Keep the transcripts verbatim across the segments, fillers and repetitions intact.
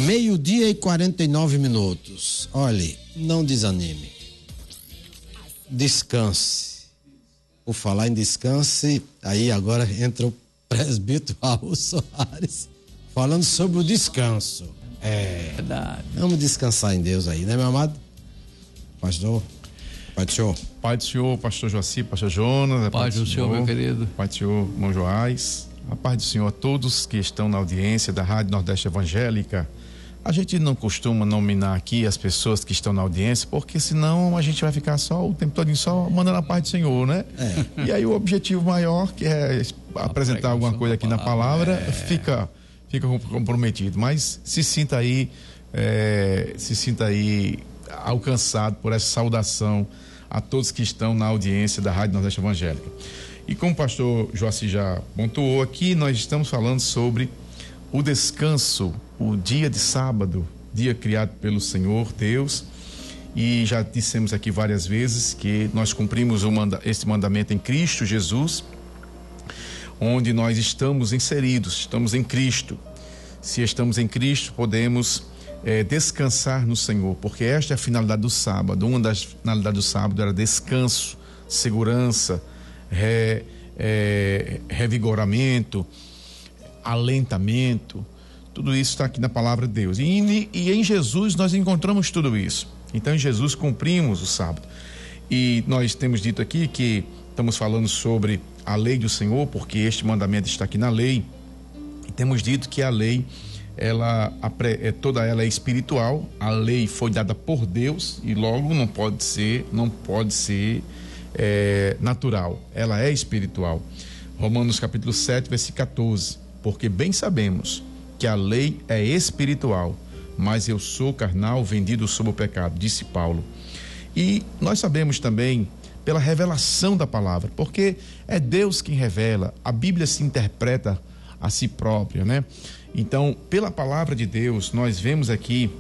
Meio-dia e quarenta e nove minutos. Olhe, não desanime. Descanse. Por falar em descanse, aí agora entra o presbítero Raul Soares falando sobre o descanso. É. Verdade. Vamos descansar em Deus aí, né, meu amado? Pastor. Pai do Senhor. Pai do Senhor, pastor Joaci, pastor Jonas. Pai do Senhor, meu querido. Pai do Senhor, irmão Joás. A paz do Senhor a todos que estão na audiência da Rádio Nordeste Evangélica. A gente não costuma nominar aqui as pessoas que estão na audiência, porque senão a gente vai ficar só o tempo todo só mandando a paz do Senhor, né? É. E aí o objetivo maior, que é a apresentar alguma coisa aqui palavra, na palavra, é. fica, fica comprometido. Mas se sinta aí, é, se sinta aí alcançado por essa saudação a todos que estão na audiência da Rádio Nordeste Evangélica. E como o pastor Joaci já pontuou aqui, nós estamos falando sobre o descanso, o dia de sábado, dia criado pelo Senhor Deus, e já dissemos aqui várias vezes que nós cumprimos o manda, esse mandamento em Cristo Jesus, onde nós estamos inseridos, estamos em Cristo. Se estamos em Cristo, podemos é, descansar no Senhor, porque esta é a finalidade do sábado. Uma das finalidades do sábado era descanso, segurança, re, é, revigoramento, alentamento. Tudo isso está aqui na palavra de Deus, e, e em Jesus nós encontramos tudo isso. Então em Jesus cumprimos o sábado, e nós temos dito aqui que estamos falando sobre a lei do Senhor, porque este mandamento está aqui na lei, e temos dito que a lei, ela, a, toda ela é espiritual. A lei foi dada por Deus e logo não pode ser, não pode ser é, natural, ela é espiritual. Romanos capítulo sete, versículo quatorze: porque bem sabemos que a lei é espiritual, mas eu sou carnal, vendido sob o pecado, disse Paulo. E nós sabemos também pela revelação da palavra, porque é Deus quem revela, a Bíblia se interpreta a si própria, né? Então, pela palavra de Deus, nós vemos aqui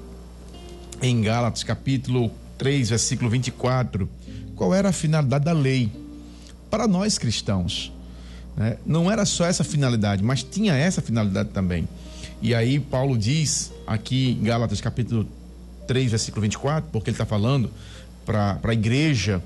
em Gálatas capítulo três, versículo vinte e quatro, qual era a finalidade da lei para nós cristãos. Né? Não era só essa finalidade, mas tinha essa finalidade também. E aí Paulo diz aqui em Gálatas capítulo três, versículo vinte e quatro, porque ele está falando para a igreja,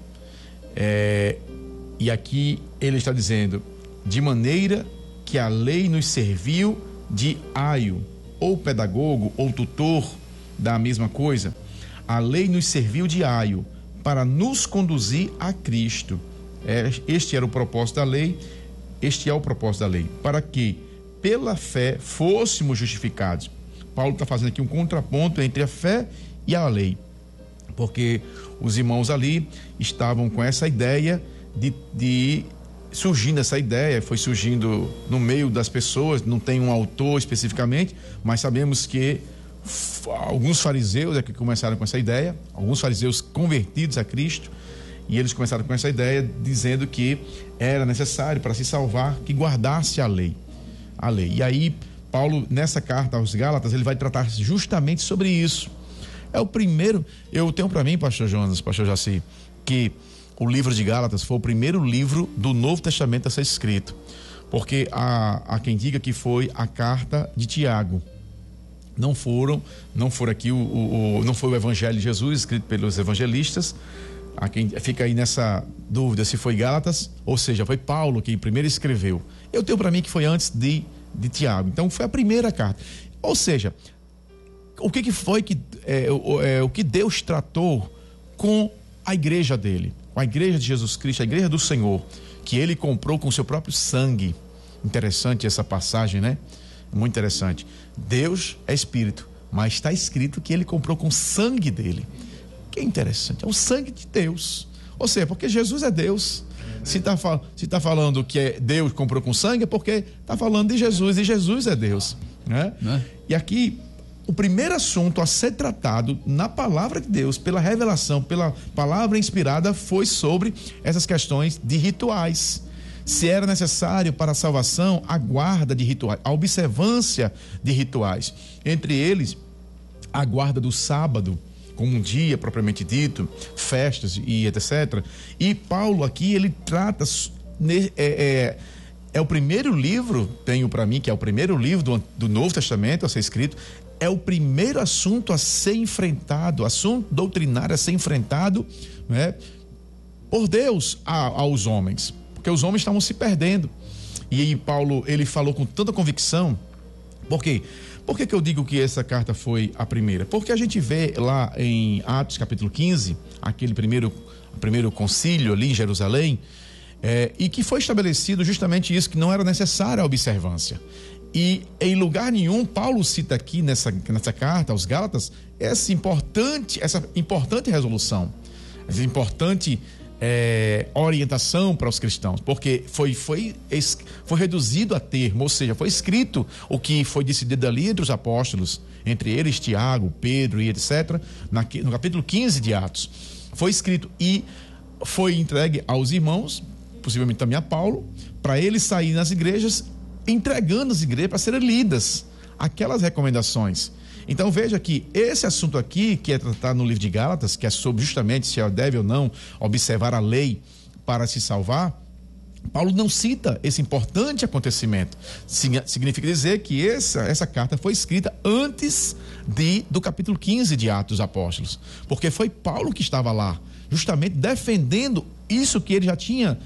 é, e aqui ele está dizendo: de maneira que a lei nos serviu de aio, ou pedagogo, ou tutor da mesma coisa. A lei nos serviu de aio para nos conduzir a Cristo. É, este era o propósito da lei. Este é o propósito da lei, para que pela fé fôssemos justificados. Paulo está fazendo aqui um contraponto entre a fé e a lei, porque os irmãos ali estavam com essa ideia de, de surgindo essa ideia, foi surgindo no meio das pessoas, não tem um autor especificamente, mas sabemos que f- alguns fariseus é que começaram com essa ideia, alguns fariseus convertidos a Cristo, e eles começaram com essa ideia dizendo que era necessário para se salvar que guardasse a lei, a lei. E aí Paulo, nessa carta aos Gálatas, ele vai tratar justamente sobre isso. É o primeiro, eu tenho para mim, pastor Jonas, pastor Jaci, que o livro de Gálatas foi o primeiro livro do Novo Testamento a ser escrito, porque há, há quem diga que foi a carta de Tiago. Não foram, não foram aqui o, o, o não foi o Evangelho de Jesus escrito pelos evangelistas. Há quem fica aí nessa dúvida se foi Gálatas, ou seja, foi Paulo quem primeiro escreveu. Eu tenho para mim que foi antes de, de Tiago. Então foi a primeira carta. Ou seja, o que, que foi que é, é, o que Deus tratou com a igreja dele, com a igreja de Jesus Cristo, a igreja do Senhor, que ele comprou com seu próprio sangue. Interessante essa passagem, né? Muito interessante. Deus é espírito, mas está escrito que ele comprou com o sangue dele. Que interessante, é o sangue de Deus. Ou seja, porque Jesus é Deus. Se está se tá falando que é Deus comprou com sangue, é porque está falando de Jesus, e Jesus é Deus, né? Né? E aqui o primeiro assunto a ser tratado na palavra de Deus, pela revelação, pela palavra inspirada, foi sobre essas questões de rituais. Se era necessário para a salvação a guarda de rituais, a observância de rituais. Entre eles, a guarda do sábado, como um dia propriamente dito, festas e etcétera. E Paulo aqui, ele trata é, é, é o primeiro livro, tenho para mim que é o primeiro livro do, do Novo Testamento a ser escrito, é o primeiro assunto a ser enfrentado, assunto doutrinário a ser enfrentado, né, por Deus a, aos homens, porque os homens estavam se perdendo. E aí Paulo, ele falou com tanta convicção. Por quê? Por que que eu digo que essa carta foi a primeira? Porque a gente vê lá em Atos capítulo quinze, aquele primeiro, primeiro concílio ali em Jerusalém, é, e que foi estabelecido justamente isso, que não era necessária a observância. E em lugar nenhum, Paulo cita aqui nessa, nessa carta aos Gálatas essa importante, essa importante resolução, essa importante é, orientação para os cristãos, porque foi, foi, foi reduzido a termo, ou seja, foi escrito o que foi decidido ali entre os apóstolos, entre eles Tiago, Pedro e etcétera, na, no capítulo quinze de Atos. Foi escrito e foi entregue aos irmãos, possivelmente também a Paulo, para ele sair nas igrejas, entregando as igrejas para serem lidas aquelas recomendações. Então veja que esse assunto aqui, que é tratado no livro de Gálatas, que é sobre justamente se deve ou não observar a lei para se salvar, Paulo não cita esse importante acontecimento. Significa dizer que essa, essa carta foi escrita antes de, do capítulo quinze de Atos dos Apóstolos, porque foi Paulo que estava lá, justamente defendendo isso que ele já tinha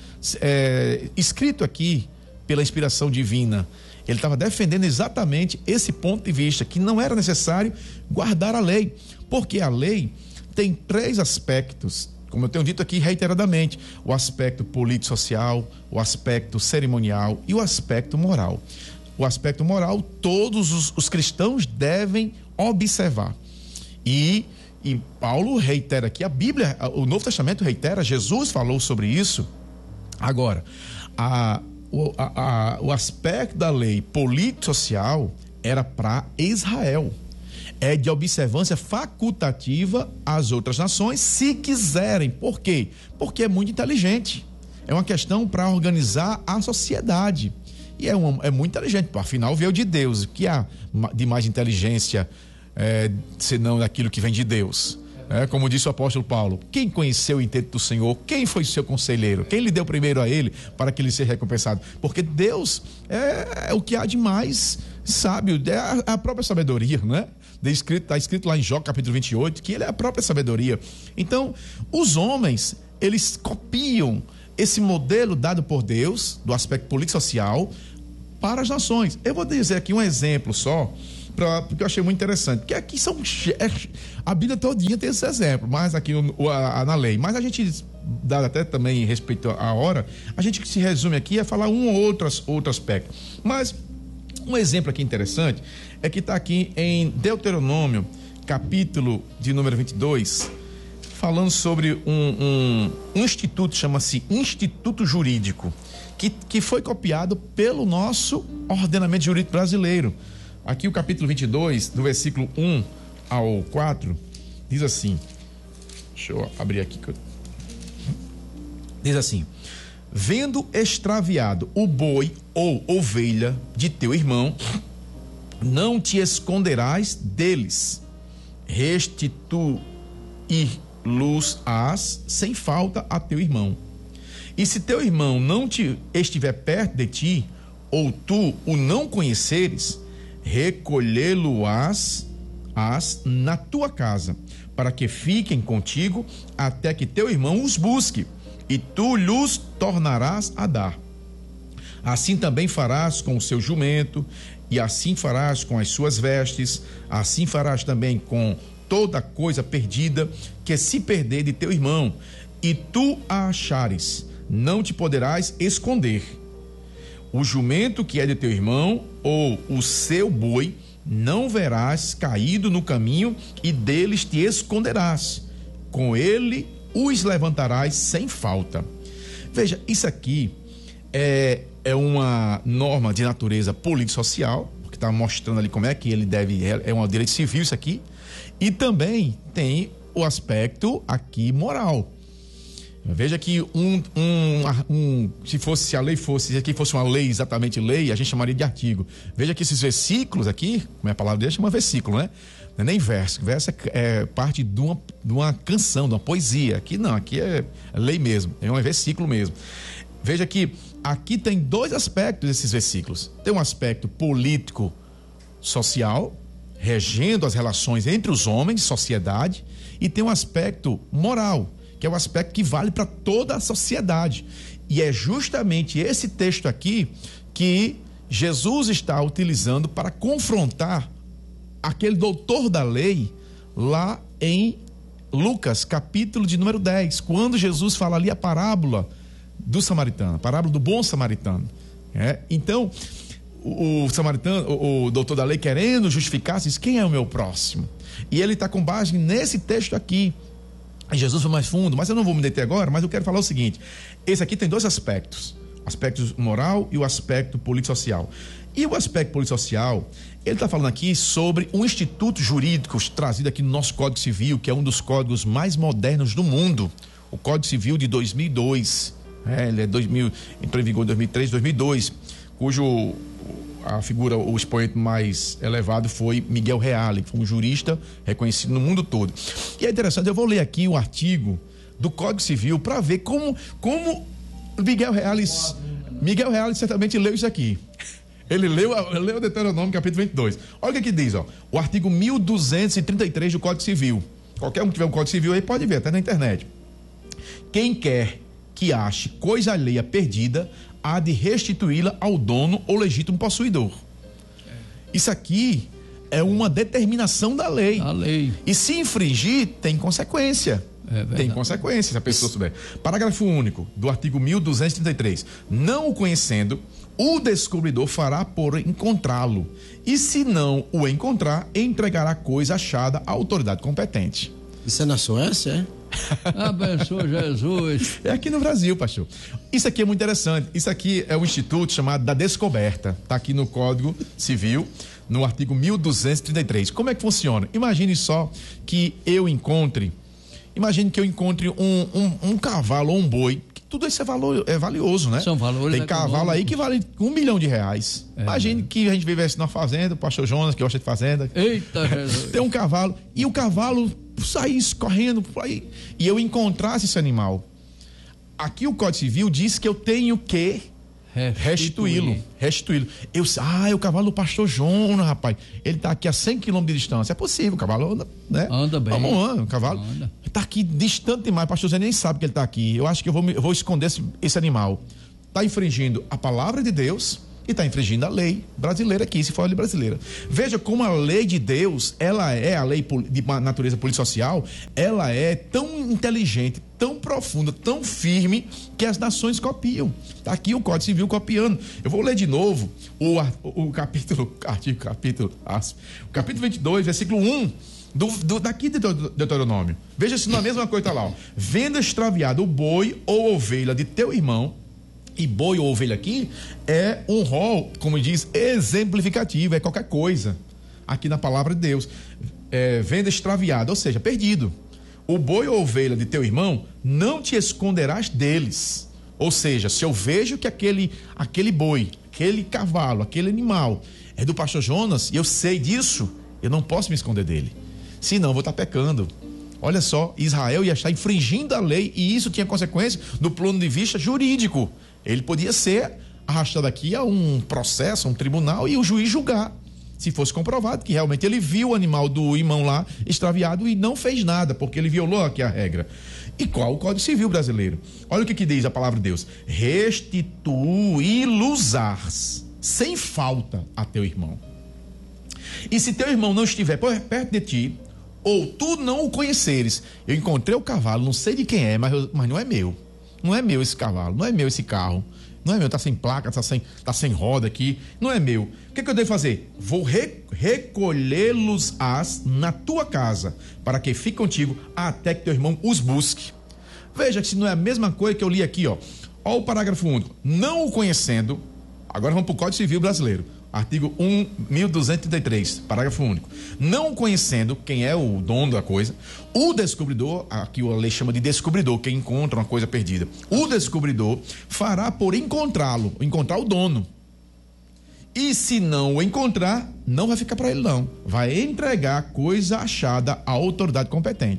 é, escrito aqui pela inspiração divina. Ele estava defendendo exatamente esse ponto de vista, que não era necessário guardar a lei, porque a lei tem três aspectos, como eu tenho dito aqui reiteradamente: o aspecto político-social, o aspecto cerimonial e o aspecto moral. O aspecto moral, todos os, os cristãos devem observar. E, e Paulo reitera aqui, a Bíblia, o Novo Testamento reitera, Jesus falou sobre isso. Agora, a O, a, a, o aspecto da lei político-social era para Israel, é de observância facultativa às outras nações, se quiserem. Por quê? Porque é muito inteligente, é uma questão para organizar a sociedade, e é, uma, é muito inteligente, afinal veio de Deus. O que há de mais inteligência é, senão daquilo que vem de Deus? É, como disse o apóstolo Paulo, quem conheceu o intento do Senhor? Quem foi seu conselheiro? Quem lhe deu primeiro a ele para que ele seja recompensado? Porque Deus é, é o que há de mais sábio, é a, a própria sabedoria, né? Está escrito, escrito lá em Jó capítulo vinte e oito que ele é a própria sabedoria. Então, os homens, eles copiam esse modelo dado por Deus, do aspecto político-social, para as nações. Eu vou dizer aqui um exemplo só, Pra, porque eu achei muito interessante, porque aqui são a Bíblia todinha tem esse exemplo, mas aqui o, a, a, na lei, mas a gente dá até também respeito à hora, a gente que se resume aqui a falar um ou outro, outro aspecto. Mas um exemplo aqui interessante é que está aqui em Deuteronômio capítulo de número vinte e dois, falando sobre um, um, um instituto, chama-se Instituto Jurídico, que, que foi copiado pelo nosso ordenamento jurídico brasileiro. Aqui o capítulo vinte e dois, do versículo um ao quatro, diz assim, deixa eu abrir aqui, diz assim: vendo extraviado o boi ou ovelha de teu irmão, não te esconderás deles, restituir-los-ás sem falta a teu irmão. E se teu irmão não te estiver perto de ti, ou tu o não conheceres, recolhê-lo-ás as na tua casa, para que fiquem contigo até que teu irmão os busque, e tu lhes tornarás a dar. Assim também farás com o seu jumento, e assim farás com as suas vestes, assim farás também com toda coisa perdida que se perder de teu irmão, e tu a achares, não te poderás esconder. O jumento que é de teu irmão, ou o seu boi, não verás caído no caminho, e deles te esconderás. Com ele os levantarás sem falta. Veja, isso aqui é, é uma norma de natureza político-social, porque está mostrando ali como é que ele deve, é, é um direito civil isso aqui, e também tem o aspecto aqui moral. Veja que um, um, um, se fosse, se a lei fosse, se aqui fosse uma lei, exatamente lei, a gente chamaria de artigo. Veja que esses versículos aqui, como é a palavra dele, chama versículo, né? Não é nem verso. Verso é, é parte de uma, de uma canção, de uma poesia. Aqui não, aqui é lei mesmo, é um versículo mesmo. Veja que aqui tem dois aspectos desses versículos. Tem um aspecto político, social, regendo as relações entre os homens, sociedade, e tem um aspecto moral, que é o aspecto que vale para toda a sociedade. E é justamente esse texto aqui que Jesus está utilizando para confrontar aquele doutor da lei lá em Lucas, capítulo de número dez, quando Jesus fala ali a parábola do samaritano, a parábola do bom samaritano. É? Então, o, o samaritano, o, o doutor da lei, querendo justificar, diz: quem é o meu próximo? E ele está com base nesse texto aqui. Jesus foi mais fundo, mas eu não vou me deter agora, mas eu quero falar o seguinte: esse aqui tem dois aspectos, o aspecto moral e o aspecto político-social. E o aspecto político-social, ele está falando aqui sobre um instituto jurídico trazido aqui no nosso Código Civil, que é um dos códigos mais modernos do mundo, o Código Civil de dois mil e dois, é, ele é dois mil, entrou em vigor em dois mil e três, dois mil e dois, cujo a figura, o expoente mais elevado foi Miguel Reale, que foi um jurista reconhecido no mundo todo. E é interessante, eu vou ler aqui o artigo do Código Civil para ver como, como Miguel Reale, Miguel Reale certamente leu isso aqui. Ele leu, leu o Deuteronômio, capítulo vinte e dois. Olha o que aqui diz, ó. O artigo mil duzentos e trinta e três do Código Civil. Qualquer um que tiver um Código Civil aí pode ver, até na internet. Quem quer que ache coisa alheia perdida, há de restituí-la ao dono ou legítimo possuidor. Isso aqui é uma determinação da lei. A lei. E se infringir, tem consequência. É tem consequência, se a pessoa souber. Parágrafo único do artigo mil duzentos e trinta e três. Não o conhecendo, o descobridor fará por encontrá-lo. E se não o encontrar, entregará a coisa achada à autoridade competente. Isso é na Suécia, é? Abençoa Jesus. É aqui no Brasil, pastor. Isso aqui é muito interessante. Isso aqui é um instituto chamado da descoberta. Está aqui no Código Civil, no artigo mil duzentos e trinta e três. Como é que funciona? Imagine só que eu encontre, imagine que eu encontre um, um, um cavalo ou um boi. Tudo isso é, valor, é valioso, né? São valores. Tem cavalo aí que vale um milhão de reais. É, Imagine é. que a gente vivesse numa fazenda, o pastor Jonas, que gosta de fazenda. Eita, Jesus. Tem um cavalo, e o cavalo saísse correndo por aí, e eu encontrasse esse animal. Aqui o Código Civil diz que eu tenho que restituí-lo. Restituí-lo. Eu, ah, é o cavalo do pastor Jonas, rapaz. Ele está aqui a cem quilômetros de distância. É possível, o cavalo anda, né? Anda bem. Vamos, anda, o cavalo está aqui distante demais. O pastor Zé nem sabe que ele está aqui. Eu acho que eu vou, eu vou esconder esse, esse animal. Está infringindo a palavra de Deus e está infringindo a lei brasileira aqui, se for a lei brasileira. Veja como a lei de Deus, ela é a lei de natureza político-social, ela é tão inteligente, tão profunda, tão firme, que as nações copiam. Está aqui o Código Civil copiando. Eu vou ler de novo o, o, o capítulo, artigo, capítulo, o capítulo vinte e dois, versículo um, do, do, daqui de Deuteronômio. Veja se não é a mesma coisa, está lá, ó. Venda extraviado o boi ou ovelha de teu irmão. E boi ou ovelha aqui é um rol, como diz, exemplificativo, é qualquer coisa. Aqui na palavra de Deus. É, venda extraviada, ou seja, perdido. O boi ou ovelha de teu irmão, não te esconderás deles. Ou seja, se eu vejo que aquele, aquele boi, aquele cavalo, aquele animal é do pastor Jonas, e eu sei disso, eu não posso me esconder dele. Senão eu vou estar pecando. Olha só, Israel ia estar infringindo a lei, e isso tinha consequência do ponto de vista jurídico. Ele podia ser arrastado aqui a um processo, a um tribunal, e o juiz julgar, se fosse comprovado que realmente ele viu o animal do irmão lá extraviado e não fez nada, porque ele violou aqui a regra. E qual o Código Civil brasileiro? Olha o que, que diz a palavra de Deus: restituí-los-ás sem falta a teu irmão. E se teu irmão não estiver perto de ti, ou tu não o conheceres, eu encontrei o cavalo, não sei de quem é, mas, eu, mas não é meu. Não é meu esse cavalo, não é meu esse carro, não é meu, tá sem placa, tá sem, tá sem roda aqui, não é meu. O que, que eu devo fazer? Vou re, recolhê-los-ás na tua casa, para que fique contigo até que teu irmão os busque. Veja que se não é a mesma coisa que eu li aqui, ó. Ó o parágrafo único. Não o conhecendo, agora vamos para o Código Civil brasileiro. Artigo mil duzentos e trinta e três, parágrafo único. Não conhecendo quem é o dono da coisa, o descobridor, aqui a lei chama de descobridor, quem encontra uma coisa perdida, o descobridor fará por encontrá-lo, encontrar o dono. E se não o encontrar, não vai ficar para ele não, vai entregar a coisa achada à autoridade competente.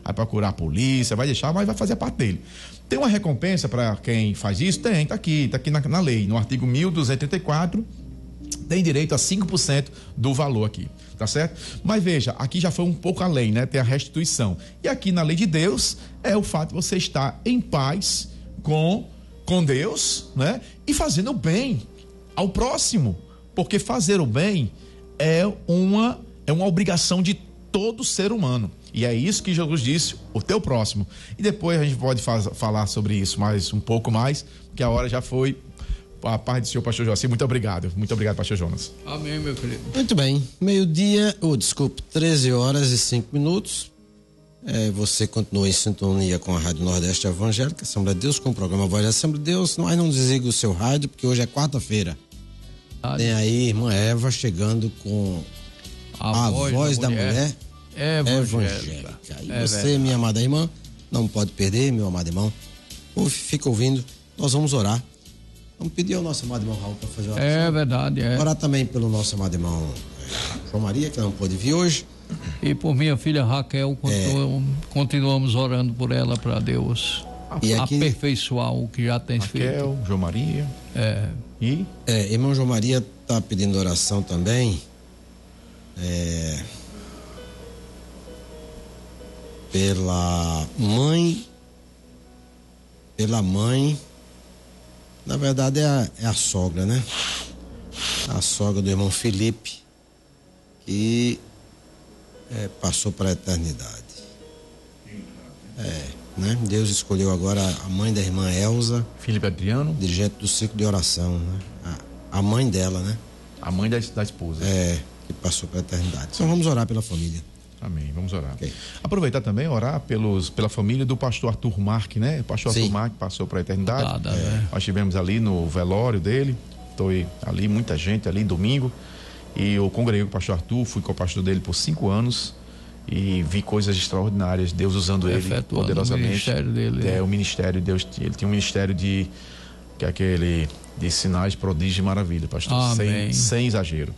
vai procurar a polícia, vai deixar, mas vai fazer a parte dele. Tem uma recompensa para quem faz isso? Tem, tá aqui, tá aqui na, na lei, no artigo mil duzentos e trinta e quatro, tem direito a cinco por cento do valor aqui, tá certo? Mas veja, aqui já foi um pouco além, né? Tem a restituição. E aqui na lei de Deus é o fato de você estar em paz com, com Deus, né? E fazendo o bem ao próximo, porque fazer o bem é uma, é uma obrigação de todo ser humano. E é isso que Jesus disse, o teu próximo. E depois a gente pode faz, falar sobre isso mais um pouco mais, porque a hora já foi. A paz do senhor, pastor Joacir, muito obrigado. Muito obrigado, pastor Jonas. Amém, meu querido. Muito bem. Meio-dia, ou oh, desculpe, treze horas e cinco minutos. É, você continua em sintonia com a Rádio Nordeste Evangélica, Assembleia de Deus, com o programa Voz da Assembleia de Deus. Nós não desliga o seu rádio, porque hoje é quarta-feira. Ah, Tem aí irmã Eva chegando com a, a voz, voz da, da mulher, mulher evangélica. E é você, verdade. Minha amada irmã, não pode perder, meu amado irmão. Fica ouvindo, nós vamos orar. Vamos pedir ao nosso amado irmão Raul para fazer a oração. É verdade, é. Orar também pelo nosso amado irmão João Maria, que não pôde vir hoje. E por minha filha Raquel, continuamos, é. continuamos orando por ela, para Deus e aqui, aperfeiçoar o que já tem Raquel, feito. Raquel, João Maria. É. E? É, irmão João Maria está pedindo oração também. É, pela mãe. Pela mãe. Na verdade é a, é a sogra, né? A sogra do irmão Felipe, que é, passou para a eternidade. É, né? Deus escolheu agora a mãe da irmã Elza. Felipe Adriano. Dirigente do ciclo de oração, né? A, a mãe dela, né? A mãe da, da esposa. É, que passou para a eternidade. Então vamos orar pela família. Amém, vamos orar. Okay. Aproveitar também, orar pelos, pela família do pastor Arthur Marque, né? O pastor Sim. Arthur Marque passou para a eternidade. Nada, é. né? Nós estivemos ali no velório dele, estou ali, muita gente ali, domingo, e eu congreguei com o pastor Arthur, fui com o pastor dele por cinco anos e vi coisas extraordinárias, Deus usando ele Efetuando poderosamente. O ministério dele. É, o ministério, Deus, ele tinha um ministério de, que é aquele, de sinais, prodígios e maravilha, pastor, sem, sem exagero.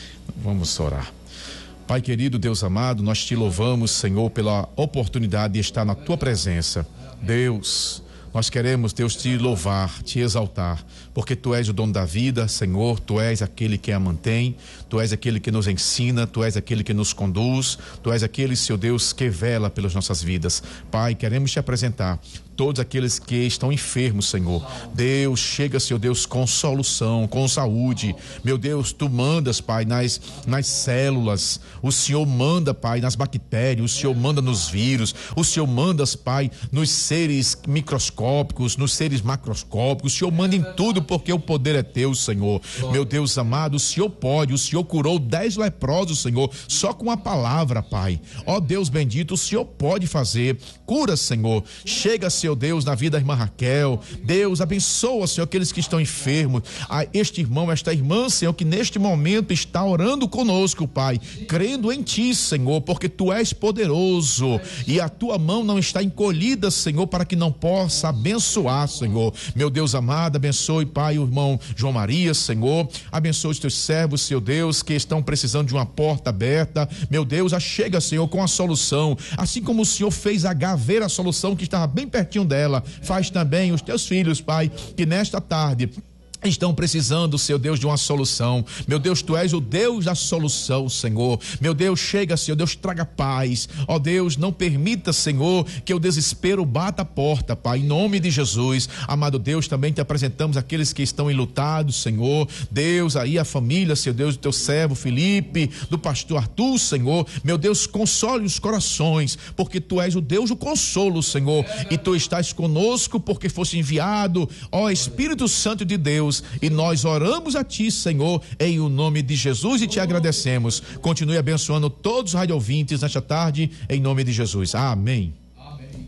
Vamos orar. Pai querido, Deus amado, nós te louvamos, Senhor, pela oportunidade de estar na tua presença. Deus, nós queremos, Deus, te louvar, te exaltar, porque tu és o dono da vida, Senhor, tu és aquele que a mantém, tu és aquele que nos ensina, tu és aquele que nos conduz, tu és aquele, Senhor Deus, que vela pelas nossas vidas. Pai, queremos te apresentar todos aqueles que estão enfermos, Senhor. Deus, chega, Senhor Deus, com solução, com saúde. Meu Deus, tu mandas, Pai, nas, nas células. O Senhor manda, Pai, nas bactérias. O Senhor manda nos vírus. O Senhor manda, Pai, nos seres microscópicos, nos seres macroscópicos. O Senhor manda em tudo, porque o poder é teu, Senhor. Meu Deus amado, o Senhor pode. O Senhor curou dez leprosos, Senhor, só com a palavra, Pai. Ó Deus bendito, o Senhor pode fazer. Cura, Senhor. Chega, Senhor Deus, na vida da irmã Raquel. Deus, abençoa, Senhor, aqueles que estão enfermos. A este irmão, esta irmã, Senhor, que neste momento está orando conosco, Pai, crendo em Ti, Senhor, porque Tu és poderoso e a Tua mão não está encolhida, Senhor, para que não possa abençoar, Senhor. Meu Deus amado, abençoe, Pai, o irmão João Maria, Senhor. Abençoe os Teus servos, Senhor Deus, que estão precisando de uma porta aberta. Meu Deus, chega, Senhor, com a solução. Assim como o Senhor fez a H ver a solução que estava bem pertinho dela, faz também os Teus filhos, Pai, que nesta tarde estão precisando, Senhor Deus, de uma solução. Meu Deus, Tu és o Deus da solução, Senhor. Meu Deus, chega, Senhor Deus, traga paz. Ó Deus, não permita, Senhor, que o desespero bata a porta, Pai, em nome de Jesus. Amado Deus, também te apresentamos aqueles que estão enlutados, Senhor. Deus, aí a família, Senhor Deus, do Teu servo Felipe, do pastor Arthur, Senhor. Meu Deus, console os corações, porque Tu és o Deus do consolo, Senhor. E Tu estás conosco porque fosse enviado, ó Espírito Santo de Deus. E nós oramos a Ti, Senhor, em o nome de Jesus, e Te agradecemos. Continue abençoando todos os radiovintes nesta tarde, em nome de Jesus. Amém. Amém.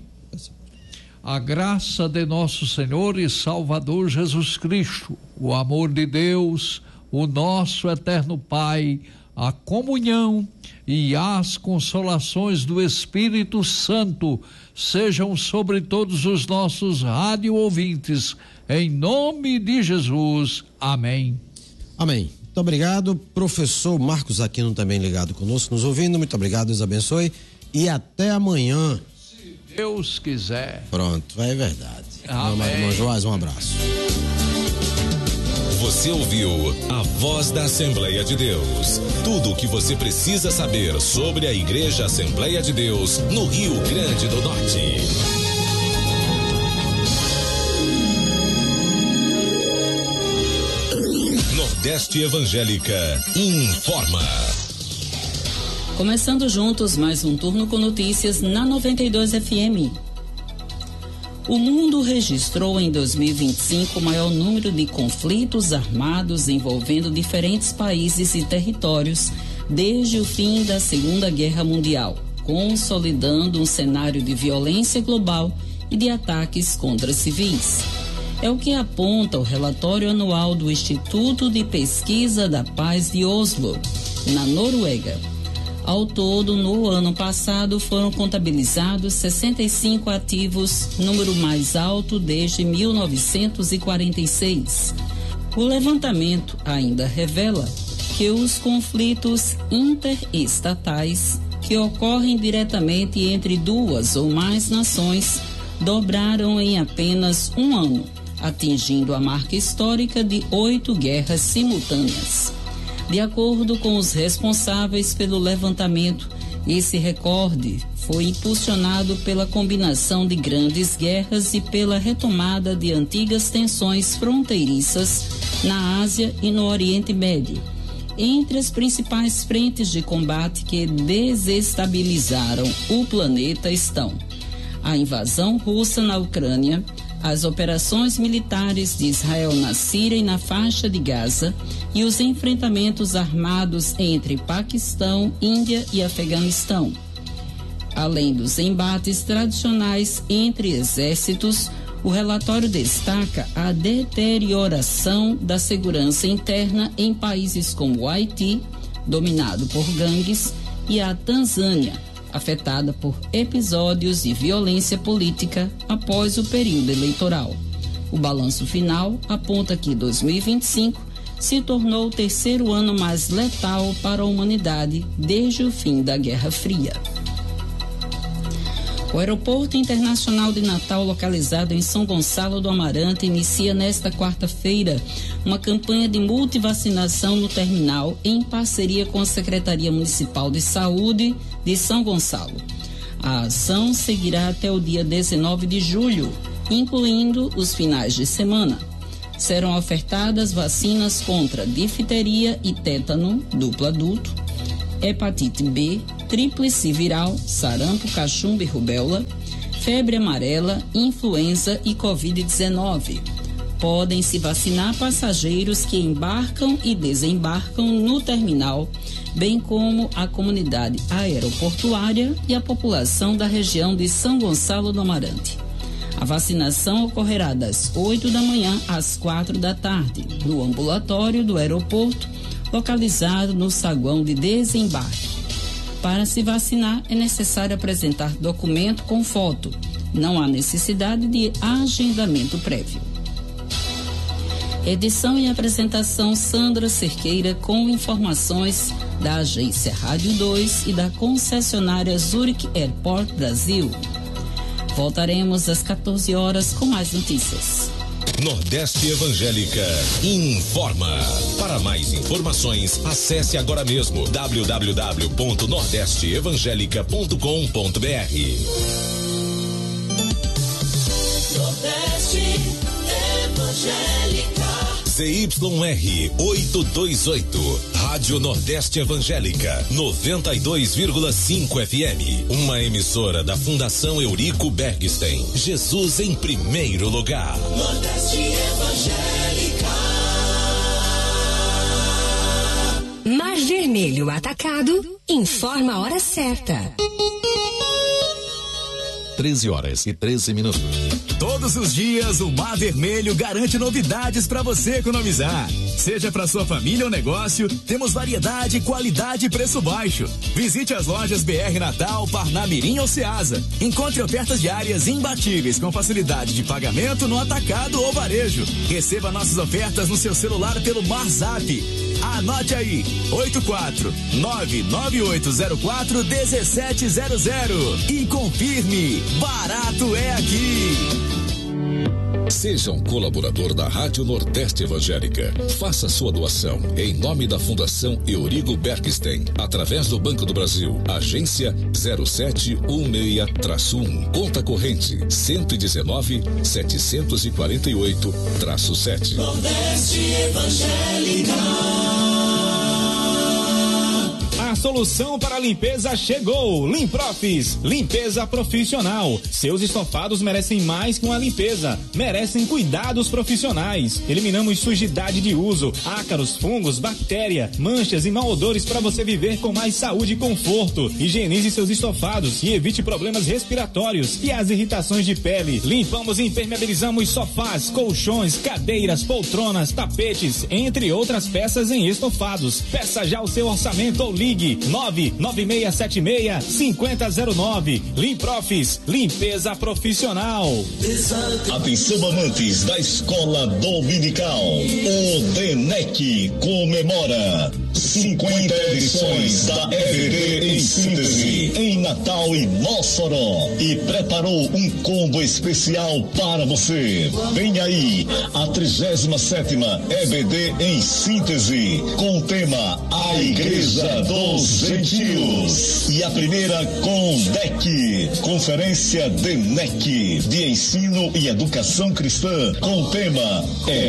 A graça de nosso Senhor e Salvador Jesus Cristo, o amor de Deus, o nosso eterno Pai, a comunhão e as consolações do Espírito Santo sejam sobre todos os nossos rádio ouvintes, em nome de Jesus. Amém. Amém. Muito obrigado, professor Marcos Aquino, também ligado conosco, nos ouvindo. Muito obrigado, Deus abençoe e até amanhã. Deus quiser. Pronto, é verdade. Amém. Irmão Joás, um abraço. Você ouviu a Voz da Assembleia de Deus. Tudo o que você precisa saber sobre a Igreja Assembleia de Deus no Rio Grande do Norte. Nordeste Evangélica informa. Começando juntos mais um turno com notícias na noventa e dois F M. O mundo registrou em dois mil e vinte e cinco o maior número de conflitos armados envolvendo diferentes países e territórios desde o fim da Segunda Guerra Mundial, consolidando um cenário de violência global e de ataques contra civis. É o que aponta o relatório anual do Instituto de Pesquisa da Paz de Oslo, na Noruega. Ao todo, no ano passado, foram contabilizados sessenta e cinco ativos, número mais alto desde mil novecentos e quarenta e seis. O levantamento ainda revela que os conflitos interestatais que ocorrem diretamente entre duas ou mais nações dobraram em apenas um ano, atingindo a marca histórica de oito guerras simultâneas. De acordo com os responsáveis pelo levantamento, esse recorde foi impulsionado pela combinação de grandes guerras e pela retomada de antigas tensões fronteiriças na Ásia e no Oriente Médio. Entre as principais frentes de combate que desestabilizaram o planeta estão a invasão russa na Ucrânia, as operações militares de Israel na Síria e na faixa de Gaza e os enfrentamentos armados entre Paquistão, Índia e Afeganistão. Além dos embates tradicionais entre exércitos, o relatório destaca a deterioração da segurança interna em países como o Haiti, dominado por gangues, e a Tanzânia, afetada por episódios de violência política após o período eleitoral. O balanço final aponta que dois mil e vinte e cinco se tornou o terceiro ano mais letal para a humanidade desde o fim da Guerra Fria. O Aeroporto Internacional de Natal, localizado em São Gonçalo do Amarante, inicia nesta quarta-feira uma campanha de multivacinação no terminal em parceria com a Secretaria Municipal de Saúde de São Gonçalo. A ação seguirá até o dia dezenove de julho, incluindo os finais de semana. Serão ofertadas vacinas contra difteria e tétano duplo adulto, hepatite B, tríplice viral, sarampo, cachumba e rubéola, febre amarela, influenza e covid dezenove. Podem se vacinar passageiros que embarcam e desembarcam no terminal, bem como a comunidade aeroportuária e a população da região de São Gonçalo do Amarante. A vacinação ocorrerá das oito da manhã às quatro da tarde, no ambulatório do aeroporto, localizado no saguão de desembarque. Para se vacinar, é necessário apresentar documento com foto. Não há necessidade de agendamento prévio. Edição e apresentação Sandra Cerqueira, com informações da agência Rádio dois e da concessionária Zurich Airport Brasil. Voltaremos às quatorze horas com mais notícias. Nordeste Evangélica informa. Para mais informações, acesse agora mesmo w w w ponto nordeste evangélica ponto com ponto b r. Nordeste Evangélica. Z Y R oitocentos e vinte e oito, Rádio Nordeste Evangélica, noventa e dois vírgula cinco F M, uma emissora da Fundação Eurico Bergstein. Jesus em primeiro lugar. Nordeste Evangélica. Mar Vermelho Atacado informa a hora certa. treze horas e treze minutos. Todos os dias o Mar Vermelho garante novidades para você economizar. Seja para sua família ou negócio, temos variedade, qualidade e preço baixo. Visite as lojas B R Natal, Parnamirim ou Ceasa. Encontre ofertas diárias imbatíveis com facilidade de pagamento no atacado ou varejo. Receba nossas ofertas no seu celular pelo MarZap. Anote aí, oito quatro nove nove oito zero quatro um sete zero zero e confirme, barato é aqui. Seja um colaborador da Rádio Nordeste Evangélica. Faça sua doação em nome da Fundação Eurico Bergstein, através do Banco do Brasil, agência zero sete um seis um, conta corrente cento e dezenove, setecentos e quarenta e oito, sete. Nordeste Evangélica. A solução para a limpeza chegou. Limprofis, limpeza profissional. Seus estofados merecem mais que uma limpeza, merecem cuidados profissionais. Eliminamos sujidade de uso, ácaros, fungos, bactéria, manchas e mau odores para você viver com mais saúde e conforto. Higienize seus estofados e evite problemas respiratórios e as irritações de pele. Limpamos e impermeabilizamos sofás, colchões, cadeiras, poltronas, tapetes, entre outras peças em estofados. Peça já o seu orçamento ou ligue nove nove seis sete seis, cinco zero zero nove. Limprofis, limpeza profissional. Atenção, amantes da escola dominical. O D N E C comemora cinquenta edições da E B D em síntese em Natal e Mossoró e preparou um combo especial para você. Vem aí a trigésima sétima E B D em síntese com o tema A Igreja dos Gentios e a primeira com D E C, Conferência D N E C de Ensino e Educação Cristã com o tema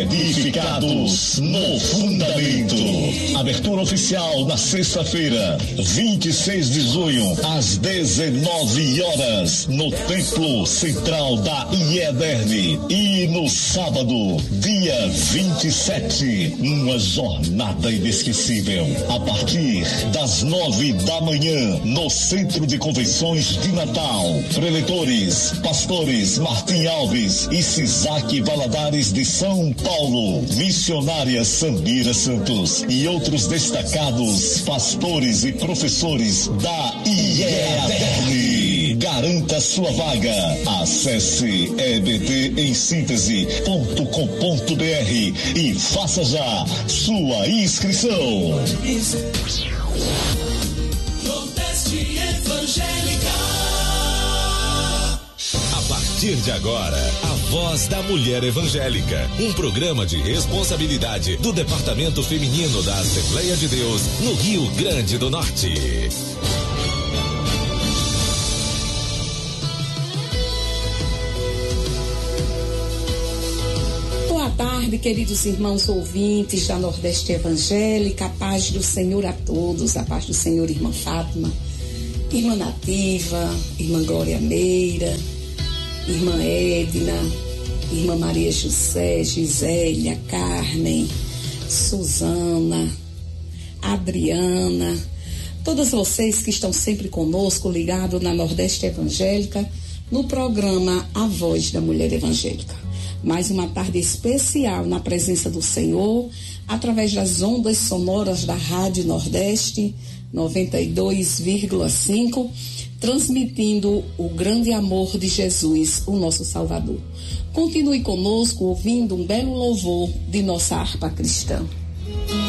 Edificados no Fundamento. Abertura oficial na sexta-feira, vinte e seis de junho, às dezenove horas, no Templo Central da I E D E R N. E no sábado, dia vinte e sete, uma jornada inesquecível. A partir das nove da manhã, no Centro de Convenções de Natal. Preletores, pastores Martim Alves e Sisaque Valadares de São Paulo, missionária Sambira Santos e outros destacados pastores e professores da I E D E R N. Garanta sua vaga. Acesse e b d em síntese ponto com ponto b r e faça já sua inscrição. Nordeste Evangélica. A partir de agora, a Voz da Mulher Evangélica, um programa de responsabilidade do Departamento Feminino da Assembleia de Deus no Rio Grande do Norte. Boa tarde, queridos irmãos ouvintes da Nordeste Evangélica. A paz do Senhor a todos, a paz do Senhor, irmã Fátima, irmã Nativa, irmã Glória Meira, irmã Edna, irmã Maria José, Gisélia, Carmen, Suzana, Adriana, todas vocês que estão sempre conosco, ligados na Nordeste Evangélica, no programa A Voz da Mulher Evangélica. Mais uma tarde especial na presença do Senhor, através das ondas sonoras da Rádio Nordeste noventa e dois vírgula cinco, transmitindo o grande amor de Jesus, o nosso Salvador. Continue conosco ouvindo um belo louvor de nossa harpa cristã.